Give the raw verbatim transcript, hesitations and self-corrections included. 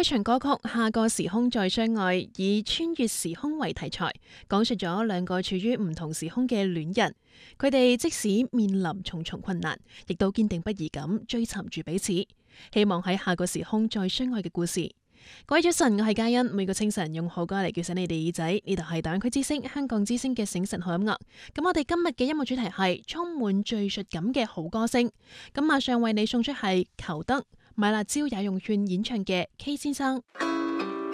開場歌曲《下個時空再相愛》以穿越時空為題材，講述咗兩個處於唔同時空嘅戀人，佢哋即使面臨重重困難，亦都堅定不移咁追尋住彼此，希望喺下個時空再相愛嘅故事。各位早晨，我係嘉欣，每個清晨用好歌嚟叫醒你哋耳仔。呢度係大灣區之聲香港之聲嘅醒晨好音樂。咁我哋今日嘅音樂主題係充滿敘述感嘅好歌聲。咁馬上為你送出係裘德、買辣椒也用券演唱嘅 K 先生。